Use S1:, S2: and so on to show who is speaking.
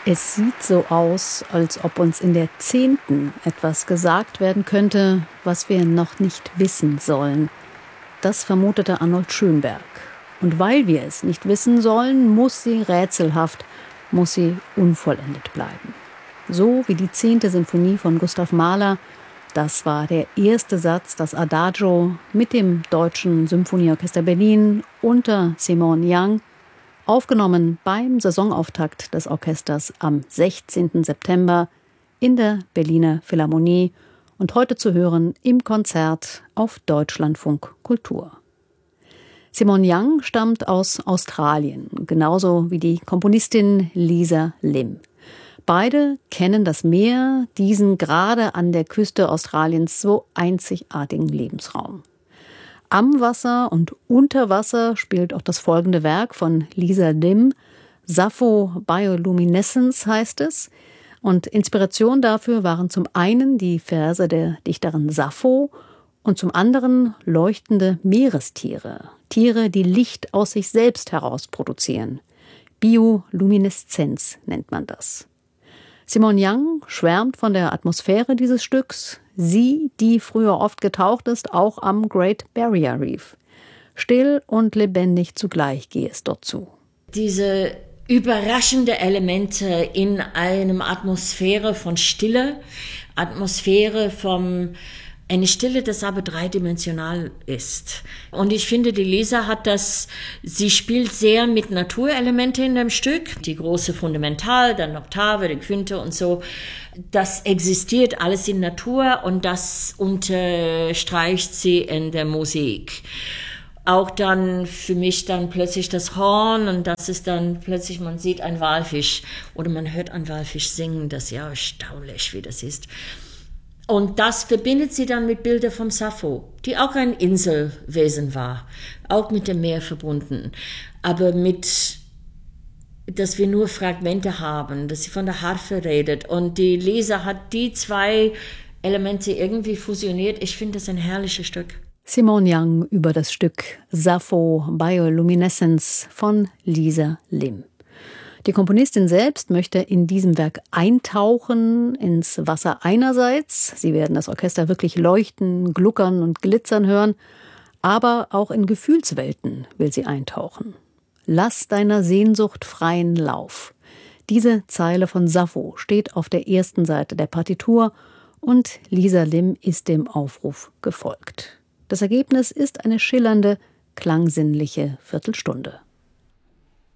S1: Es sieht so aus, als ob uns in der 10. etwas gesagt werden könnte, was wir noch nicht wissen sollen. Das vermutete Arnold Schönberg. Und weil wir es nicht wissen sollen, muss sie rätselhaft, muss sie unvollendet bleiben. So wie die 10. Sinfonie von Gustav Mahler. Das war der erste Satz, das Adagio mit dem Deutschen Symphonieorchester Berlin unter Simone Young, aufgenommen beim Saisonauftakt des Orchesters am 16. September in der Berliner Philharmonie und heute zu hören im Konzert auf Deutschlandfunk Kultur. Simone Young stammt aus Australien, genauso wie die Komponistin Lisa Lim. Beide kennen das Meer, diesen gerade an der Küste Australiens so einzigartigen Lebensraum. Am Wasser und unter Wasser spielt auch das folgende Werk von Lisa Lim. Sappho Bioluminescence heißt es. Und Inspiration dafür waren zum einen die Verse der Dichterin Sappho und zum anderen leuchtende Meerestiere. Tiere, die Licht aus sich selbst heraus produzieren. Biolumineszenz nennt man das. Simone Young schwärmt von der Atmosphäre dieses Stücks. Sie, die früher oft getaucht ist, auch am Great Barrier Reef. Still und lebendig zugleich gehe es dort zu.
S2: Diese überraschende Elemente in einer Atmosphäre von Stille, eine Stille, das aber dreidimensional ist. Und ich finde, die Lisa sie spielt sehr mit Naturelementen in dem Stück. Die große Fundamental, dann Oktave, die Quinte und so. Das existiert alles in Natur und das unterstreicht sie in der Musik. Auch dann für mich dann plötzlich das Horn und das ist dann plötzlich, man sieht einen Walfisch oder man hört einen Walfisch singen. Das ist ja erstaunlich, wie das ist. Und das verbindet sie dann mit Bildern von Sappho, die auch ein Inselwesen war, auch mit dem Meer verbunden, aber dass wir nur Fragmente haben, dass sie von der Harfe redet. Und die Lisa hat die zwei Elemente irgendwie fusioniert. Ich finde das ein herrliches Stück.
S1: Simone Young über das Stück Sappho Bioluminescence von Lisa Lim. Die Komponistin selbst möchte in diesem Werk eintauchen ins Wasser einerseits. Sie werden das Orchester wirklich leuchten, gluckern und glitzern hören. Aber auch in Gefühlswelten will sie eintauchen. Lass deiner Sehnsucht freien Lauf. Diese Zeile von Sappho steht auf der ersten Seite der Partitur und Lisa Lim ist dem Aufruf gefolgt. Das Ergebnis ist eine schillernde, klangsinnliche Viertelstunde.